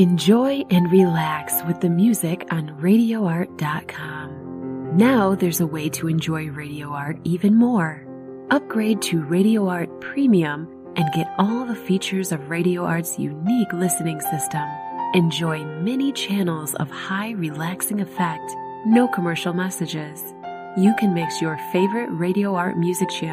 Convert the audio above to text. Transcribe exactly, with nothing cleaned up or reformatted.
Enjoy and relax with the music on radio art dot com. Now there's a way to enjoy Radio Art even more. Upgrade to Radio Art Premium and get all the features of Radio Art's unique listening system. Enjoy many channels of high relaxing effect, no commercial messages. You can mix your favorite Radio Art music channel